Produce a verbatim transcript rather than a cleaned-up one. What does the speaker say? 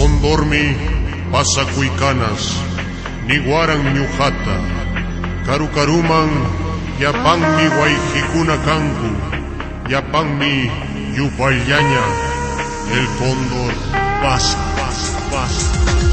Condormi, pasacuicanas, niguaran ñujata, carucaruman, yapanmi guayjicuna canku, yapanmi yupallaña, el cóndor pasa, pasa, pasa.